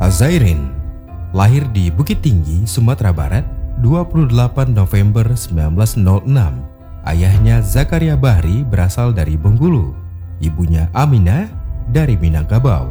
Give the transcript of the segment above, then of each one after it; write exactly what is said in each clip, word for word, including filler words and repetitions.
Hazairin lahir di Bukit Tinggi, Sumatera Barat, dua puluh delapan November seribu sembilan ratus enam. Ayahnya Zakaria Bahri berasal dari Bengkulu, ibunya Aminah dari Minangkabau.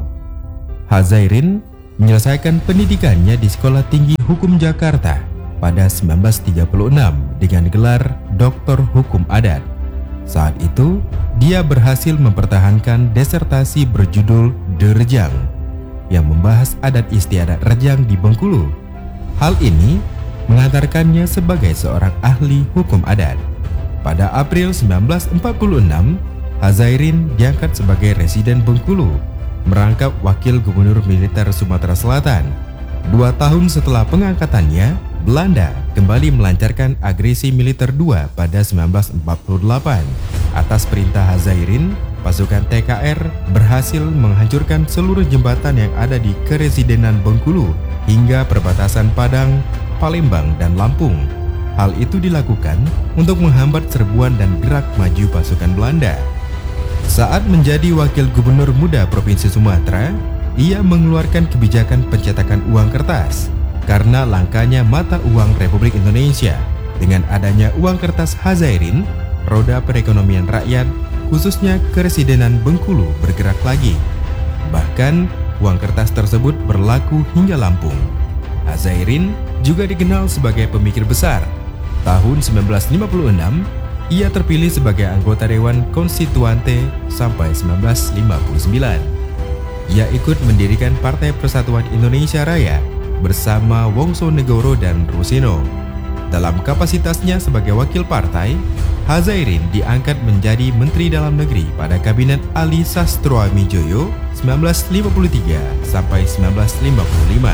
Hazairin menyelesaikan pendidikannya di Sekolah Tinggi Hukum Jakarta pada seribu sembilan ratus tiga puluh enam dengan gelar Doktor Hukum Adat. Saat itu, dia berhasil mempertahankan disertasi berjudul De Rejang yang membahas adat istiadat Rejang di Bengkulu. Hal ini mengantarkannya sebagai seorang ahli hukum adat. Pada April seribu sembilan ratus empat puluh enam, Hazairin diangkat sebagai residen Bengkulu, merangkap wakil gubernur militer Sumatera Selatan. Dua tahun setelah pengangkatannya, Belanda kembali melancarkan agresi militer dua pada seribu sembilan ratus empat puluh delapan. Atas perintah Hazairin, pasukan T K R berhasil menghancurkan seluruh jembatan yang ada di Keresidenan Bengkulu hingga perbatasan Padang, Palembang, dan Lampung. Hal itu dilakukan untuk menghambat serbuan dan gerak maju pasukan Belanda. Saat menjadi wakil gubernur muda Provinsi Sumatera, ia mengeluarkan kebijakan pencetakan uang kertas. Karena langkanya mata uang Republik Indonesia, dengan adanya uang kertas Hazairin, roda perekonomian rakyat, khususnya Keresidenan Bengkulu, bergerak lagi. Bahkan, uang kertas tersebut berlaku hingga Lampung. Hazairin juga dikenal sebagai pemikir besar. Tahun seribu sembilan ratus lima puluh enam, ia terpilih sebagai anggota Dewan Konstituante sampai seribu sembilan ratus lima puluh sembilan. Ia ikut mendirikan Partai Persatuan Indonesia Raya bersama Wongsonegoro dan Rusino. Dalam kapasitasnya sebagai wakil partai, Hazairin diangkat menjadi Menteri Dalam Negeri pada Kabinet Ali Sastroamidjojo seribu sembilan ratus lima puluh tiga sampai seribu sembilan ratus lima puluh lima.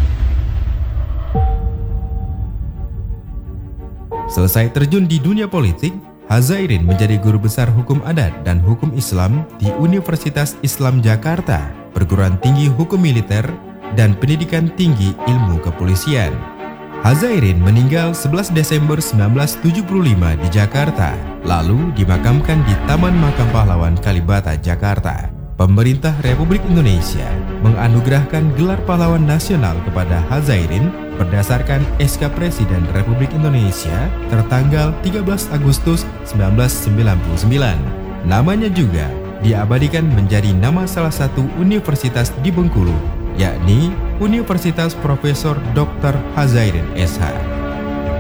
Selesai terjun di dunia politik, Hazairin menjadi guru besar hukum adat dan hukum Islam di Universitas Islam Jakarta, perguruan tinggi hukum militer, dan pendidikan tinggi ilmu kepolisian. Hazairin meninggal sebelas Desember seribu sembilan ratus tujuh puluh lima di Jakarta, lalu dimakamkan di Taman Makam Pahlawan Kalibata, Jakarta. Pemerintah Republik Indonesia menganugerahkan gelar pahlawan nasional kepada Hazairin berdasarkan S K Presiden Republik Indonesia tertanggal tiga belas Agustus seribu sembilan ratus sembilan puluh sembilan. Namanya juga diabadikan menjadi nama salah satu universitas di Bengkulu, yakni Universitas Profesor Doktor Hazairin S H